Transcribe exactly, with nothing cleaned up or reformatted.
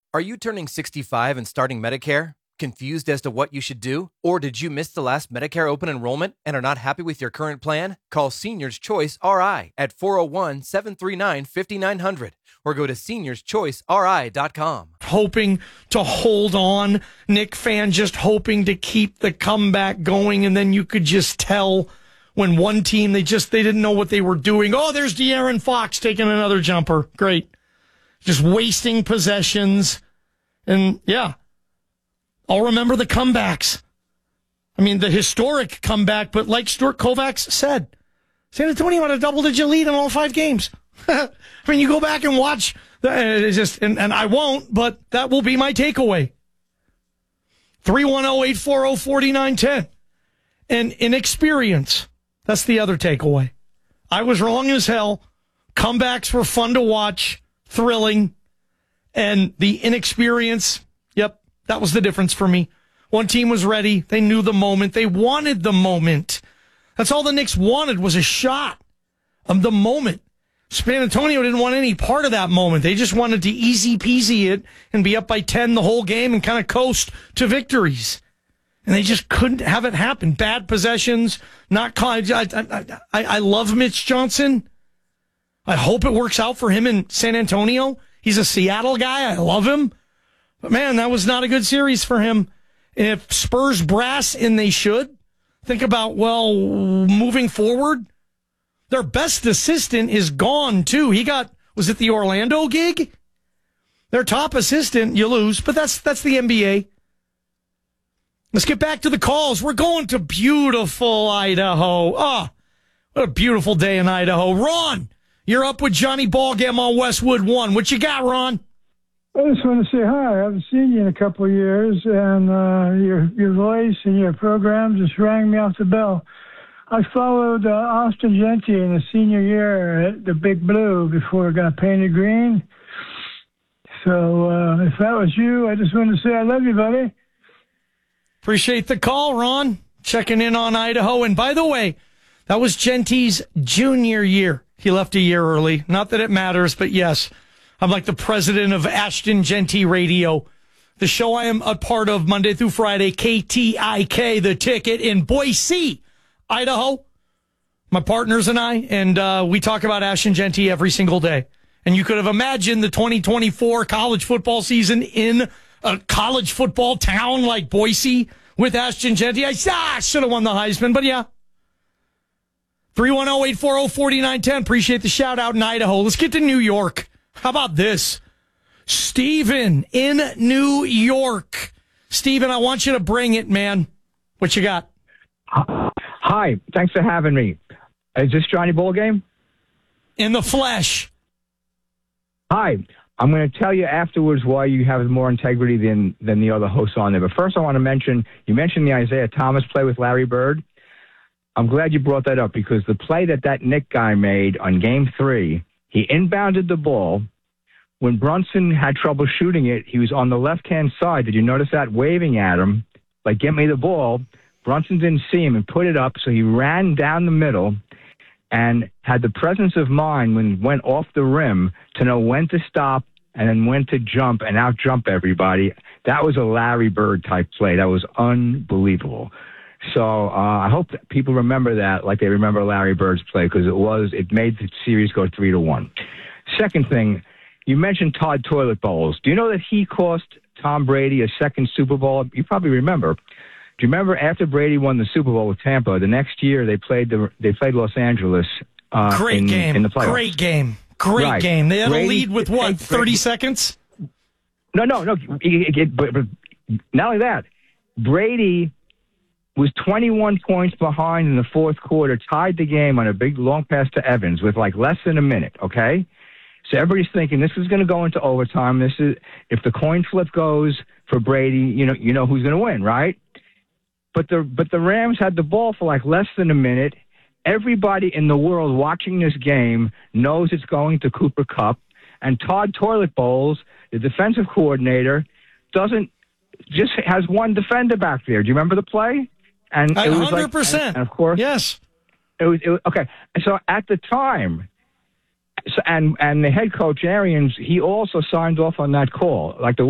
Are you turning sixty-five and starting Medicare? Confused as to what you should do? Or did you miss the last Medicare open enrollment and are not happy with your current plan? Call Seniors Choice R I at four oh one, seven three nine, five nine zero zero or go to seniors choice r i dot com. Hoping to hold on, Nick fan just hoping to keep the comeback going, and then you could just tell when one team, they just they didn't know what they were doing. Oh, there's De'Aaron Fox taking another jumper. Great. Just wasting possessions. And, yeah, I'll remember the comebacks. I mean, the historic comeback, but like Stuart Kovacs said, San Antonio had a double-digit lead in all five games. I mean, you go back and watch, it's just, and, and I won't, but that will be my takeaway. three one zero, eight four zero, four nine one zero. And inexperience, that's the other takeaway. I was wrong as hell. Comebacks were fun to watch, thrilling, and the inexperience, yep, that was the difference for me. One team was ready. They knew the moment. They wanted the moment. That's all the Knicks wanted was a shot of the moment. San Antonio didn't want any part of that moment. They just wanted to easy peasy it and be up by ten the whole game and kind of coast to victories. And they just couldn't have it happen. Bad possessions, not caught. I, I, I, I love Mitch Johnson. I hope it works out for him in San Antonio. He's a Seattle guy. I love him. But, man, that was not a good series for him. If Spurs brass, and they should, think about, well, moving forward, their best assistant is gone, too. He got, was it the Orlando gig? Their top assistant, you lose, but that's that's the N B A. Let's get back to the calls. We're going to beautiful Idaho. Ah, oh, what a beautiful day in Idaho. Ron, you're up with Johnny Ballgame on Westwood One. What you got, Ron? I just want to say hi. I haven't seen you in a couple of years, and uh, your your voice and your program just rang me off the bell. I followed uh, Austin Genty in his senior year at the Big Blue before it got painted green. So uh, if that was you, I just wanted to say I love you, buddy. Appreciate the call, Ron. Checking in on Idaho. And by the way, that was Genty's junior year. He left a year early. Not that it matters, but yes, I'm like the president of Ashton Genty Radio, the show I am a part of Monday through Friday, K T I K, The Ticket in Boise, Idaho. My partners and I, and uh, we talk about Ashton Genty every single day. And you could have imagined the twenty twenty-four college football season in a college football town like Boise with Ashton Genty. I ah, should have won the Heisman, but yeah. three one zero, eight four zero, four nine one zero. Appreciate the shout out in Idaho. Let's get to New York. How about this? Steven in New York. Steven, I want you to bring it, man. What you got? Hi. Thanks for having me. Is this Johnny Ballgame? In the flesh. Hi. I'm going to tell you afterwards why you have more integrity than, than the other hosts on there. But first I want to mention, you mentioned the Isaiah Thomas play with Larry Bird. I'm glad you brought that up because the play that that Nick guy made on game three, he inbounded the ball. When Brunson had trouble shooting it, he was on the left-hand side. Did you notice that? Waving at him, like, get me the ball. Brunson didn't see him and put it up, so he ran down the middle and had the presence of mind when he went off the rim to know when to stop and then when to jump and out-jump everybody. That was a Larry Bird-type play. That was unbelievable. So uh, I hope that people remember that like they remember Larry Bird's play because it was it made the series go three to one. Second thing, you mentioned Todd Toilet Bowles. Do you know that he cost Tom Brady a second Super Bowl? You probably remember. Do you remember after Brady won the Super Bowl with Tampa, the next year they played the they played Los Angeles uh, Great in, game. in the playoffs. Great game. Great right. game. They had Brady, a lead with what, thirty Brady, seconds? No, no, no. It, it, but, but not only that, Brady was twenty-one points behind in the fourth quarter, tied the game on a big long pass to Evans with like less than a minute, okay? So everybody's thinking this is going to go into overtime. This is if the coin flip goes for Brady, you know, you know who's going to win, right? But the but the Rams had the ball for like less than a minute. Everybody in the world watching this game knows it's going to Cooper Kupp, and Todd Toilet Bowles, the defensive coordinator, doesn't just has one defender back there. Do you remember the play? And it was one hundred percent. Like, and, and of course, yes. It was, it was okay. So at the time, so, and and the head coach Arians, he also signed off on that call, like the